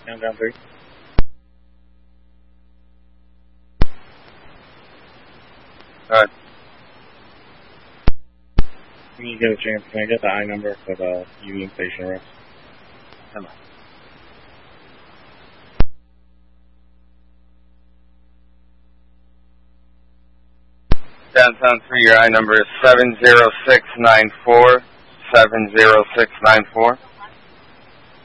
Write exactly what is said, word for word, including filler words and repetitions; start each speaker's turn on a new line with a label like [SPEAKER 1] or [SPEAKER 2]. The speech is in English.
[SPEAKER 1] Countdown three.
[SPEAKER 2] Alright.
[SPEAKER 1] When you get a chance, can I get the I number for the Union Station arrest?
[SPEAKER 2] Come on. Downtown three, your I number is seven zero six nine four, seven zero six nine four.